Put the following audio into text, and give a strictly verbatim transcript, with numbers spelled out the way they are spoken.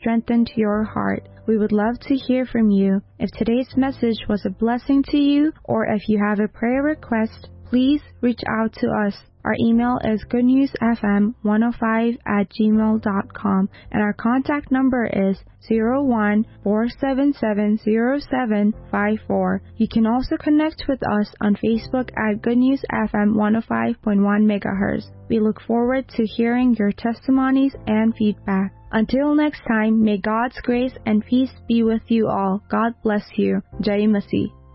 strengthened your heart. We would love to hear from you. If today's message was a blessing to you, or if you have a prayer request, please reach out to us. Our email is good news f m one oh five at gmail dot com, and our contact number is zero one four seven seven zero seven five four. You can also connect with us on Facebook at Good News F M one oh five point one megahertz. We look forward to hearing your testimonies and feedback. Until next time, may God's grace and peace be with you all. God bless you. Jai Masih.